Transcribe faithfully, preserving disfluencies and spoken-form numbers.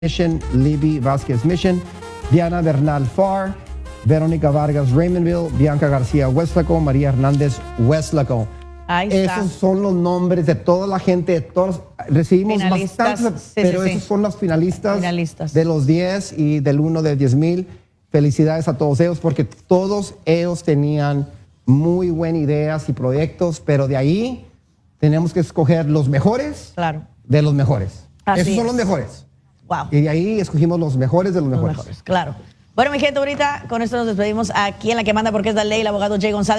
Mission, Libby Vázquez Mission, Diana Bernal Farr, Verónica Vargas Raymondville, Bianca García Westlaco, María Hernández Westlaco. Ahí está. Esos son los nombres de toda la gente, de todos. Recibimos Finalistas, bastantes, sí, pero sí, esos sí. son los finalistas, Finalistas. de los diez y del uno de diez mil. Felicidades a todos ellos porque todos ellos tenían muy buenas ideas y proyectos, pero de ahí tenemos que escoger los mejores Claro. de los mejores. Así Esos son es. los mejores. Wow. Y de ahí escogimos los mejores de los Los mejores. mejores, claro. Bueno, mi gente, ahorita con esto nos despedimos aquí en La Que Manda, porque es la ley, el abogado Jay González.